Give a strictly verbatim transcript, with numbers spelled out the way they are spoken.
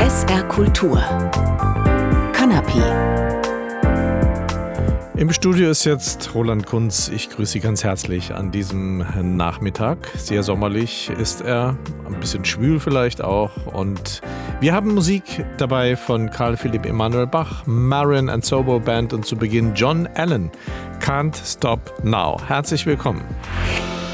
S R Kultur. Kanapé. Im Studio ist jetzt Roland Kunz. Ich grüße Sie ganz herzlich an diesem Nachmittag. Sehr sommerlich ist er, ein bisschen schwül vielleicht auch. Und wir haben Musik dabei von Carl Philipp Emanuel Bach, Marin and Sobo Band und zu Beginn John Allen. Can't Stop Now. Herzlich willkommen.